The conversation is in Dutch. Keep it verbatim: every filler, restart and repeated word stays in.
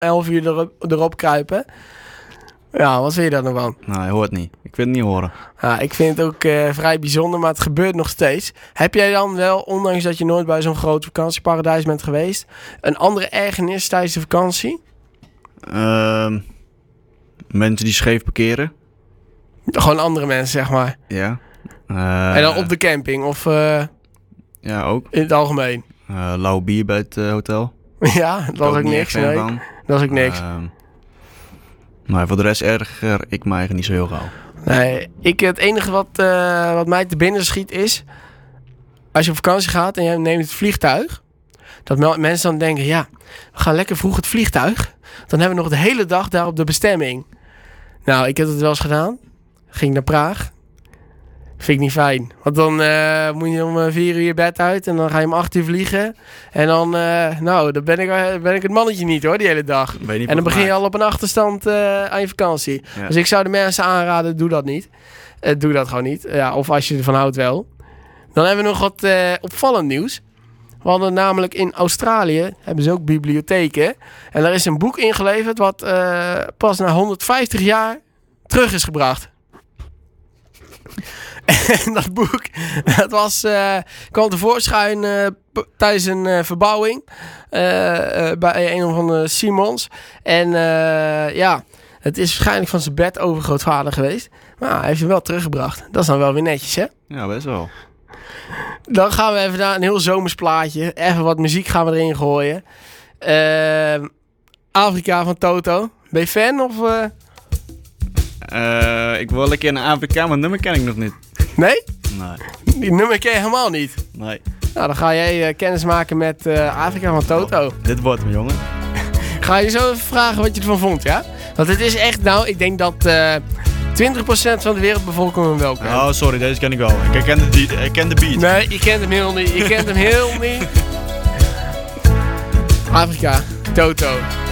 elf uur erop, erop kruipen. Ja, wat vind je daar nog van? Nou, je hoort niet. Ik wil het niet horen. Ja, ik vind het ook uh, vrij bijzonder, maar het gebeurt nog steeds. Heb jij dan wel, ondanks dat je nooit bij zo'n groot vakantieparadijs bent geweest, een andere ergernis tijdens de vakantie? Uh, mensen die scheef parkeren. Gewoon andere mensen, zeg maar. Ja. Uh, en dan op de camping of uh, ja, ook. In het algemeen? Uh, lauw bier bij het uh, hotel. Ja, dat was ook niks. Nee. Dat was ook niks. Uh, maar voor de rest erger ik me eigenlijk niet zo heel gauw. Nee, ik, het enige wat, uh, wat mij te binnen schiet is, als je op vakantie gaat en je neemt het vliegtuig, dat mensen dan denken, ja, we gaan lekker vroeg het vliegtuig. Dan hebben we nog de hele dag daar op de bestemming. Nou, ik heb het wel eens gedaan. Ging naar Praag. Vind ik niet fijn. Want dan uh, moet je om vier uur je bed uit en dan ga je om acht uur vliegen. En dan, uh, nou, dan ben ik, ben ik het mannetje niet hoor, die hele dag. En dan begin je al op een achterstand uh, aan je vakantie. Ja. Dus ik zou de mensen aanraden, doe dat niet. Uh, doe dat gewoon niet. Ja, of als je ervan houdt wel. Dan hebben we nog wat uh, opvallend nieuws. We hadden namelijk in Australië, hebben ze ook bibliotheken. En daar is een boek ingeleverd wat uh, pas na honderdvijftig jaar terug is gebracht. En dat boek, dat was, uh, kwam tevoorschijn uh, p- tijdens een uh, verbouwing uh, uh, bij een of andere Simons. En uh, ja, het is waarschijnlijk van zijn bed overgrootvader geweest. Maar hij heeft hem wel teruggebracht. Dat is dan wel weer netjes, hè? Ja, best wel. Dan gaan we even naar een heel zomers plaatje. Even wat muziek gaan we erin gooien. Uh, Afrika van Toto. Ben je fan of... Uh... Uh, ik wil wel een keer naar Afrika, maar het nummer ken ik nog niet. Nee? Nee. Die nummer ken je helemaal niet? Nee. Nou, dan ga jij uh, kennis maken met uh, Afrika van Toto. Oh, dit wordt hem, jongen. Ga je zo even vragen wat je ervan vond, ja? Want het is echt, nou, ik denk dat uh, twintig procent van de wereldbevolking hem wel kent. Oh, sorry, deze ken ik wel. Ik ken de, ik ken de beat. Nee, je kent hem heel niet. Je kent hem heel niet. Afrika, Toto.